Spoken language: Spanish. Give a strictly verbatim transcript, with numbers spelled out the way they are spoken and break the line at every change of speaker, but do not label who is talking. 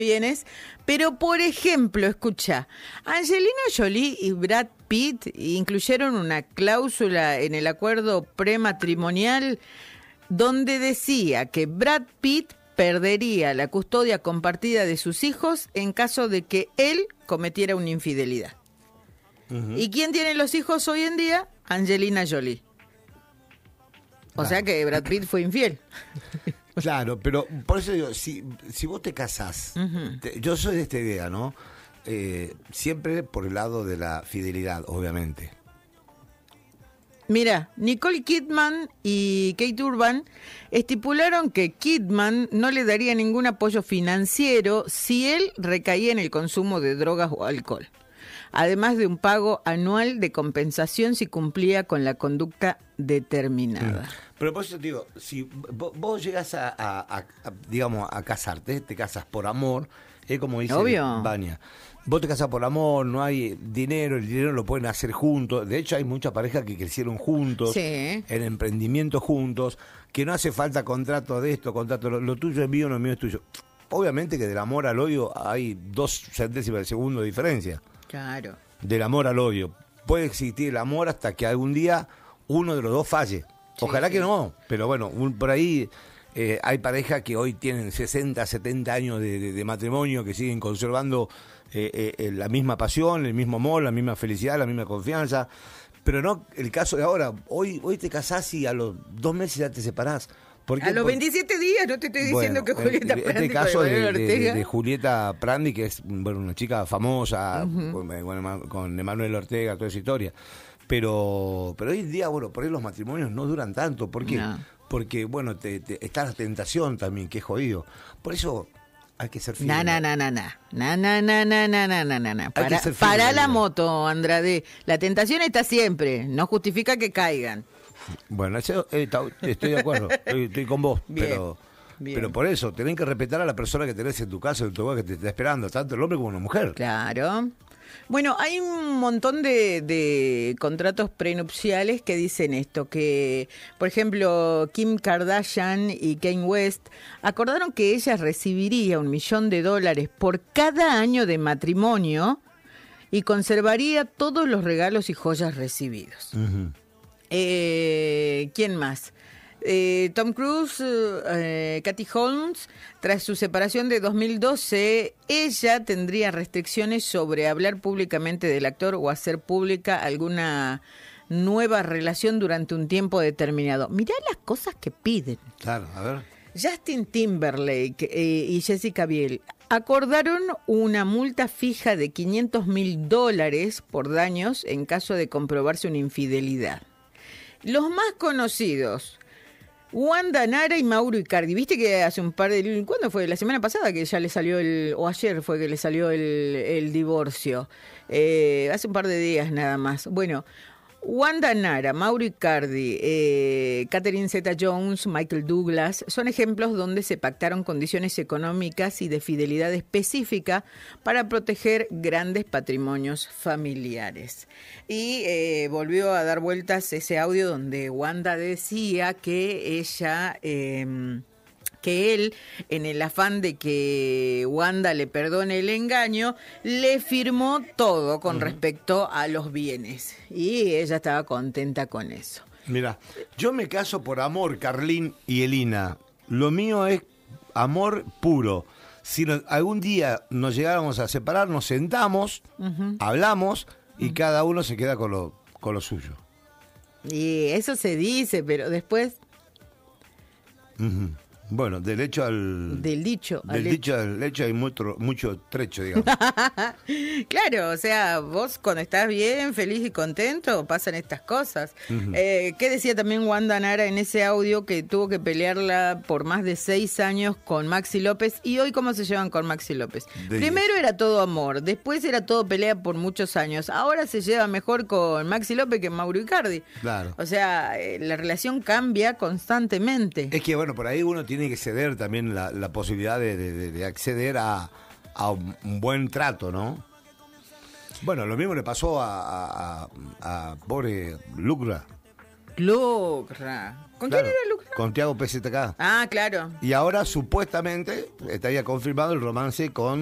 bienes, pero por ejemplo, escucha, Angelina Jolie y Brad Pitt incluyeron una cláusula en el acuerdo prematrimonial donde decía que Brad Pitt perdería la custodia compartida de sus hijos en caso de que él cometiera una infidelidad. Uh-huh. ¿Y quién tiene los hijos hoy en día? Angelina Jolie. O
Claro.
sea que Brad Pitt fue infiel.
Claro, pero por eso digo, si, si vos te casás,
Uh-huh.
te, yo soy de esta idea, ¿no? Eh, siempre por el lado de la fidelidad, obviamente.
Mira, Nicole Kidman y Kate Urban estipularon que Kidman no le daría ningún apoyo financiero si él recaía en el consumo de drogas o alcohol, además de un pago anual de compensación si cumplía con la conducta determinada.
Mm. Pero por eso te digo, si vos, vos llegás a, a, a, a, digamos, a casarte, te casas por amor, es como dice
Obvio.
Vania. Vos te casás por amor, no hay dinero, el dinero lo pueden hacer juntos. De hecho, hay muchas parejas que crecieron juntos,
Sí.
en emprendimiento juntos, que no hace falta contrato de esto, contrato, lo, lo tuyo es mío, lo mío es tuyo. Obviamente que del amor al odio hay dos centésimas de segundo de diferencia.
Claro.
Del amor al odio. Puede existir el amor hasta que algún día uno de los dos falle.
Sí,
Ojalá
sí.
que no, pero bueno, un, por ahí eh, hay parejas que hoy tienen sesenta, setenta años de, de, de matrimonio, que siguen conservando eh, eh, la misma pasión, el mismo amor, la misma felicidad, la misma confianza. Pero no el caso de ahora. Hoy, hoy te casás y a los dos meses ya te separás. ¿Por qué?
A los
Por-
veintisiete días, no te estoy diciendo
bueno,
que Julieta
en-
Prandi
este
con
caso de,
Emanuel
de-
Ortega.
de Julieta Prandi, que es bueno, una chica famosa,
Uh-huh.
con, con, con Emanuel Ortega, toda esa historia. Pero pero hoy en día, bueno, por ahí los matrimonios no duran tanto. ¿Por qué?
No.
Porque, bueno, te, te- está la tentación también, que es jodido. Por eso hay que ser fiel.
Na, na, na, na, na. Na, na, na, na, na, na, na, na, na.
Hay que
Para,
ser fiel
para
a la
la
vida.
moto, Andrade. La tentación está siempre. No justifica que caigan.
Bueno, eso, eh, está- estoy de acuerdo, estoy, estoy con vos,
Bien,
pero
bien.
pero por eso, tenés que respetar a la persona que tenés en tu casa, en tu hogar, que te está esperando, tanto el hombre como la mujer.
Claro. Bueno, hay un montón de, de contratos prenupciales que dicen esto, que, por ejemplo, Kim Kardashian y Kanye West acordaron que ella recibiría un millón de dólares por cada año de matrimonio y conservaría todos los regalos y joyas recibidos.
Ujú.
Eh, ¿Quién más? Eh, Tom Cruise, eh, Katy Holmes, tras su separación de dos mil doce, ella tendría restricciones sobre hablar públicamente del actor o hacer pública alguna nueva relación durante un tiempo determinado. Mirá las cosas que piden.
Claro, a ver.
Justin Timberlake eh, y Jessica Biel acordaron una multa fija de quinientos mil dólares por daños en caso de comprobarse una infidelidad. Los más conocidos, Wanda Nara y Mauro Icardi. Viste que hace un par de... ¿Cuándo fue? La semana pasada que ya le salió el... O ayer fue que le salió el, el divorcio. Eh, hace un par de días nada más. Bueno, Wanda Nara, Mauro Icardi, eh, Catherine Zeta-Jones, Michael Douglas, son ejemplos donde se pactaron condiciones económicas y de fidelidad específica para proteger grandes patrimonios familiares. Y eh, volvió a dar vueltas ese audio donde Wanda decía que ella... Eh, que él, en el afán de que Wanda le perdone el engaño, le firmó todo con uh-huh. respecto a los bienes. Y ella estaba contenta con eso.
Mira, yo me caso por amor, Carlín y Elina. Lo mío es amor puro. Si no, algún día nos llegáramos a separar, nos sentamos, uh-huh. hablamos y uh-huh. cada uno se queda con lo, con lo suyo.
Y eso se dice, pero después...
Uh-huh. Bueno, del hecho al...
Del dicho
Del
al
dicho al hecho hay mucho, mucho trecho, digamos.
Claro, o sea, vos cuando estás bien, feliz y contento, pasan estas cosas. Uh-huh. Eh, ¿Qué decía también Wanda Nara en ese audio que tuvo que pelearla por más de seis años con Maxi López? ¿Y hoy cómo se llevan con Maxi López? De Primero diez. Era todo amor, después era todo pelea por muchos años. Ahora se lleva mejor con Maxi López que Mauro Icardi.
Claro.
O sea, eh, la relación cambia constantemente.
Es que, bueno, por ahí uno tiene que ceder también la, la posibilidad de, de, de acceder a, a un, un buen trato, ¿no? Bueno, lo mismo le pasó a, a, a, a pobre Lucra.
Lucra. ¿Con
claro,
quién era Lucra?
con Tiago P Z K.
Ah, claro.
Y ahora supuestamente estaría confirmado el romance con